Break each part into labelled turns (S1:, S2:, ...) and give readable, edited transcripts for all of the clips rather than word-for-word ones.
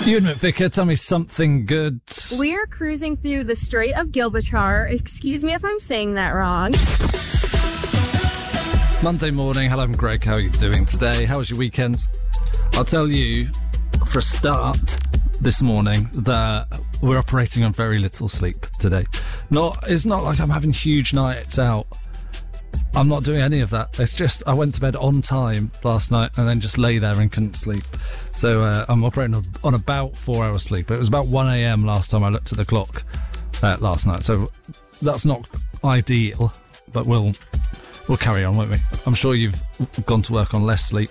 S1: Ewan McVicker, tell me something good.
S2: We are cruising through the Strait of Gibraltar. Excuse me if I'm saying that wrong.
S1: Monday morning. Hello, I'm Greg. How are you doing today? How was your weekend? I'll tell you, for a start, this morning, that we're operating on very little sleep today. It's not like I'm having huge nights out. I'm not doing any of that. It's just I went to bed on time last night and then just lay there and couldn't sleep. So I'm operating on about 4 hours sleep. It was about 1 a.m. last time I looked at the clock last night. So that's not ideal, but we'll carry on, won't we? I'm sure you've gone to work on less sleep.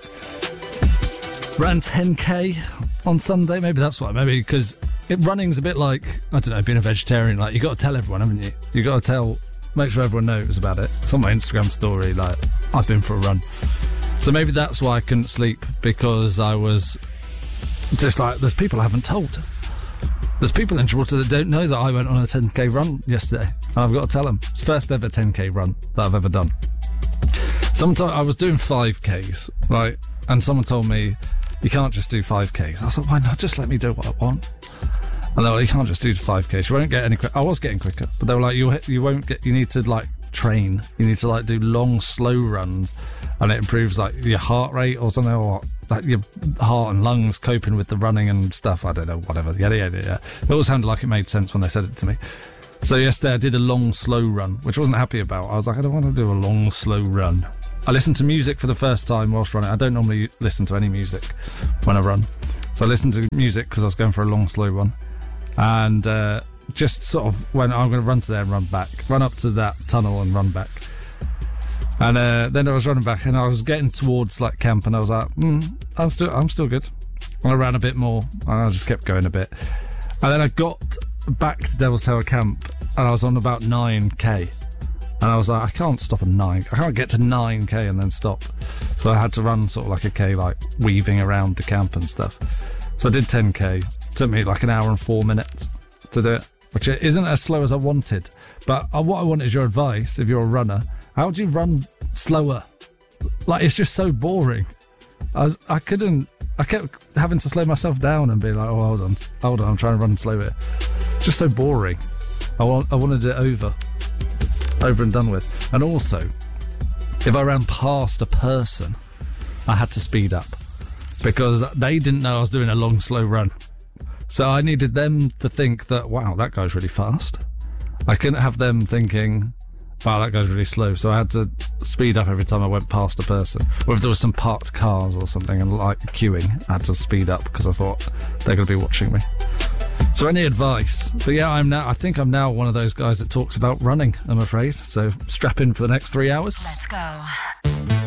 S1: Ran 10k on Sunday. Maybe that's why. Maybe because running's a bit like, I don't know, being a vegetarian. Like, you got to tell everyone, haven't you? You got to make sure everyone knows about it. It's on my Instagram story, like, I've been for a run. So maybe that's why I couldn't sleep, because I was just like, there's people I haven't told. There's people in Gibraltar that don't know that I went on a 10k run yesterday, and I've got to tell them. It's the first ever 10k run that I've ever done. I was doing 5ks, right? And someone told me, you can't just do 5ks. I was like, why not? Just let me do what I want. And they were like, you can't just do 5Ks. You won't get any quicker. I was getting quicker, but they were like, you won't get, you need to, like, train. You need to, like, do long, slow runs, and it improves, like, your heart rate or something, or, like, your heart and lungs coping with the running and stuff. I don't know, whatever. Yeah. It all sounded like it made sense when they said it to me. So yesterday I did a long, slow run, which I wasn't happy about. I was like, I don't want to do a long, slow run. I listened to music for the first time whilst running. I don't normally listen to any music when I run. So I listened to music because I was going for a long, slow run. And just sort of when I'm going to run to there and run back, run up to that tunnel and run back. And then I was running back and I was getting towards, like, camp, and I was like, I'm still good. And I ran a bit more and I just kept going a bit. And then I got back to Devil's Tower camp and I was on about 9k. And I was like, I can't stop at 9. I can't get to 9k and then stop. So I had to run sort of like a k, like weaving around the camp and stuff. So I did 10k. It took me like an hour and 4 minutes to do it, which isn't as slow as I wanted. But what I want is your advice, if you're a runner. How do you run slower? Like, it's just so boring. I kept having to slow myself down and be like, oh, hold on, I'm trying to run slow here. Just so boring. I wanted it over and done with. And also, if I ran past a person, I had to speed up, because they didn't know I was doing a long, slow run. So I needed them to think that, wow, that guy's really fast. I couldn't have them thinking, wow, that guy's really slow. So I had to speed up every time I went past a person. Or if there was some parked cars or something and, like, queuing, I had to speed up because I thought they're going to be watching me. So any advice? But yeah, I think I'm now one of those guys that talks about running, I'm afraid. So strap in for the next 3 hours.
S3: Let's go.